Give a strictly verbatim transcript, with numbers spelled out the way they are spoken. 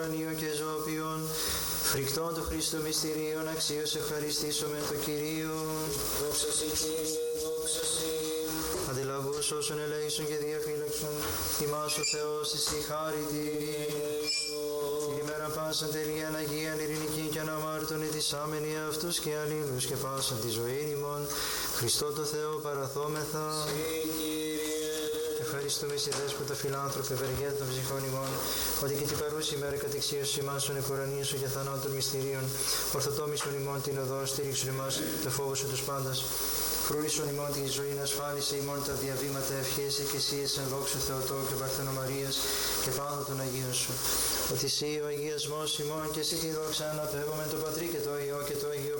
ουρανίων και ζωοποιών, φρικτών του Χριστού μυστηρίων, αξίως ευχαριστήσουμε το Κυρίο. Δόξα σοι, Κύριε, δόξα σοι. Αντιλαβούς όσων ελέησον και διαφύλαξον, ημάς ο Θεός εσύ χάρητη. Την ημέρα πάσαν τελείαν Αγίαν ειρηνική και αναμάρτων ετισάμενοι αυτούς και αλλήλους και πάσαν τη ζωή ημών, Χριστό το Θεό παραθόμεθα. Ευχαριστούμε σε δέσποτα φιλάνθρωπε, ευεργέτα των ψυχών ημών, ότι και την παρούση ημέρα κατεξίωση ημάς των εκουρανίων και θανάτων μυστηρίων, ορθοτόμησον ημών την οδό, στήριξον ημάς το φόβο σου τους πάντας. Φρουρίσον ημών τη ζωή να ασφάλισε ημών τα διαβήματα ευχέσαι και εσύ εν δόξου Θεοτό και Παρθένο Μαρίας και πάνω των Αγίων σου. Ότι εσύ ο αγιασμός ημών και εσύ τη δόξα αναπέμπομεν το Πατρί και το Υιό και το Αγίο